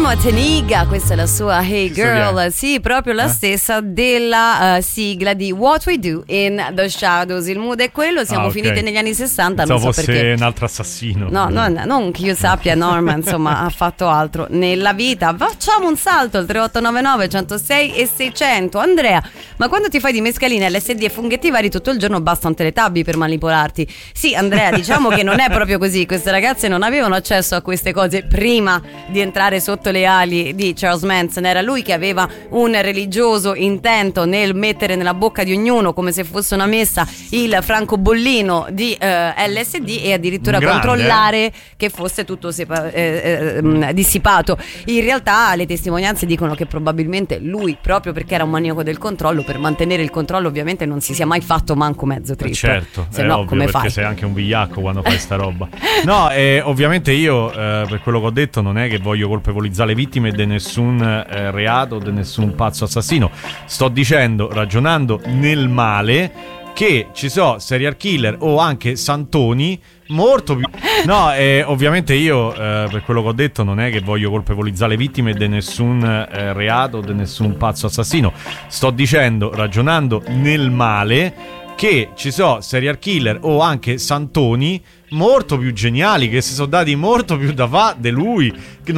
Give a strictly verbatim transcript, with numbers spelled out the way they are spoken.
Salutiamo Teniga, questa è la sua Hey Girl, sì, proprio la eh? stessa della uh, sigla di What We Do in the Shadows. Il mood è quello, siamo ah, okay. finiti negli anni sessanta, Pensavo non so fosse perché. un altro assassino. No, no, no, non che io sappia, Norma, insomma, ha fatto altro nella vita. Facciamo un salto al tre otto nove nove, centosei e seicento. Andrea, ma quando ti fai di mescaline, L S D e funghetti vari tutto il giorno basta un Teletubby per manipolarti? Sì, Andrea, diciamo che non è proprio così. Queste ragazze non avevano accesso a queste cose prima di entrare sotto le ali di Charles Manson. Era lui che aveva un religioso intento nel mettere nella bocca di ognuno, come se fosse una messa, il francobollino di eh, L S D e addirittura Grande, controllare eh? che fosse tutto sepa- eh, eh, dissipato. In realtà le testimonianze dicono che probabilmente lui, proprio perché era un maniaco del controllo, per mantenere il controllo ovviamente non si sia mai fatto manco mezzo trip. Certo, se è no ovvio, come perché fai? sei anche un vigliacco quando fai sta roba. No, e ovviamente io eh, per quello che ho detto non è che voglio colpevolizzare le vittime di nessun eh, reato, di nessun pazzo assassino. Sto dicendo, ragionando nel male, che ci sono serial killer o anche santoni molto più... No, e ovviamente io eh, per quello che ho detto non è che voglio colpevolizzare le vittime di nessun eh, reato, di nessun pazzo assassino. Sto dicendo, ragionando nel male, che ci sono serial killer o anche santoni molto più geniali, che si sono dati molto più da fa di lui, che